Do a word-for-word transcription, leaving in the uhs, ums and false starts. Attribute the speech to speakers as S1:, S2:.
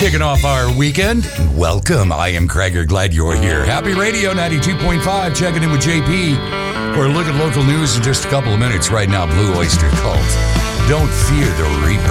S1: Kicking off our weekend. Welcome. I am Craig. Glad you're here. Happy Radio ninety-two point five. Checking in with J P for a look at local news in just a couple of minutes. Right now, Blue Oyster Cult. Don't fear the Reaper.